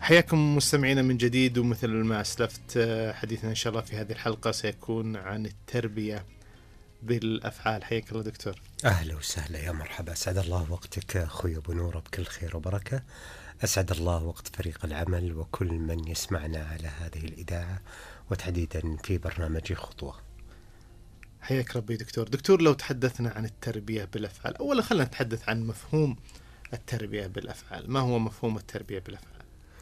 حياكم مستمعينا من جديد، ومثل ما أسلفت حديثنا إن شاء الله في هذه الحلقة سيكون عن التربية بالأفعال. حياك الله دكتور. أهلا وسهلا، يا مرحبا. أسعد الله وقتك أخوي أبو نور بكل خير وبركة. أسعد الله وقت فريق العمل وكل من يسمعنا على هذه الإذاعة، وتحديدا في برنامج خطوة. حياك ربي دكتور، لو تحدثنا عن التربية بالأفعال، أولا خلينا نتحدث عن مفهوم التربية بالأفعال. ما هو مفهوم التربية بالأفعال؟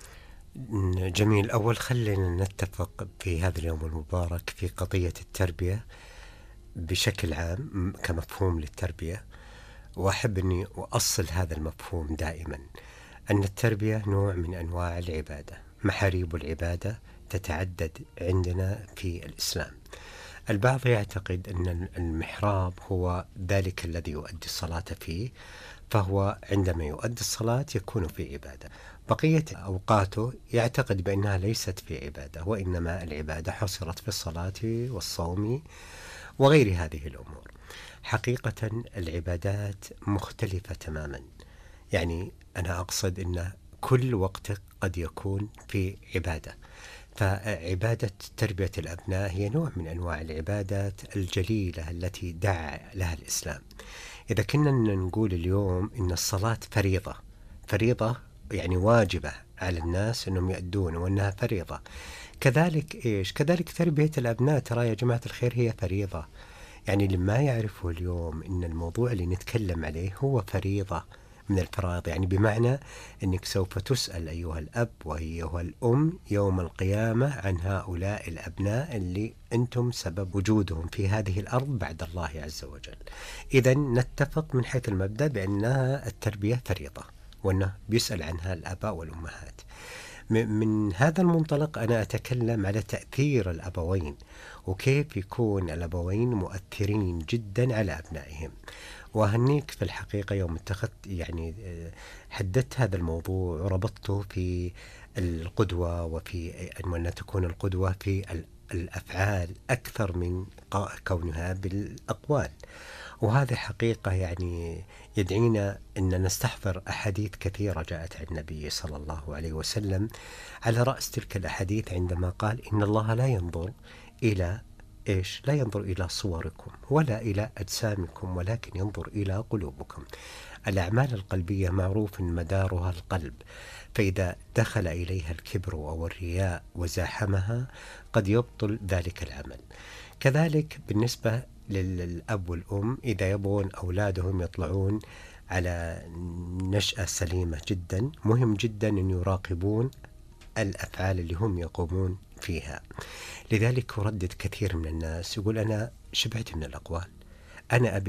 جميل. أول خلينا نتفق في هذا اليوم المبارك في قضية التربية بشكل عام كمفهوم للتربية، وأحب أني أؤصل هذا المفهوم دائما، أن التربية نوع من أنواع العبادة. محاريب العبادة تتعدد عندنا في الإسلام. البعض يعتقد أن المحراب هو ذلك الذي يؤدي الصلاة فيه، فهو عندما يؤدي الصلاة يكون في عبادة. بقية أوقاته يعتقد بأنها ليست في عبادة، وإنما العبادة حصرت في الصلاة والصوم وغير هذه الأمور. حقيقة العبادات مختلفة تماما. يعني أنا أقصد أن كل وقت قد يكون في عبادة. فعبادة تربية الأبناء هي نوع من أنواع العبادات الجليلة التي دعا لها الإسلام. إذا كنا نقول اليوم إن الصلاة فريضة يعني واجبة على الناس أنهم يؤدون، وأنها فريضة، كذلك تربية الأبناء ترى يا جماعة الخير هي فريضة. يعني لما يعرفه اليوم إن الموضوع اللي نتكلم عليه هو فريضة من الفرائض، يعني بمعنى أنك سوف تسأل أيها الأب وأيها الأم يوم القيامة عن هؤلاء الأبناء اللي أنتم سبب وجودهم في هذه الأرض بعد الله عز وجل. إذا نتفق من حيث المبدأ بأنها التربية فريضة، وأنه بيسأل عنها الآباء والأمهات. من هذا المنطلق أنا أتكلم على تأثير الأبوين، وكيف يكون الأبوين مؤثرين جدا على أبنائهم. وأهنيك في الحقيقة يوم حددت هذا الموضوع وربطته في القدوة، وفي أن تكون القدوة في الأفعال أكثر من كونها بالأقوال. وهذه حقيقة يدعينا أن نستحضر أحاديث كثيرة جاءت عن النبي صلى الله عليه وسلم. على رأس تلك الأحاديث عندما قال إن الله لا ينظر إلى لا ينظر إلى صوركم ولا إلى أجسامكم، ولكن ينظر إلى قلوبكم. الأعمال القلبية معروف مدارها القلب، فإذا دخل إليها الكبر أو الرياء وزاحمها قد يبطل ذلك العمل. كذلك بالنسبة للأب والأم، إذا يبغون أولادهم يطلعون على نشأة سليمة جدا، مهم جدا أن يراقبون الأفعال اللي هم يقومون فيها. لذلك يردد كثير من الناس يقول أنا شبعت من الأقوال، أنا أبي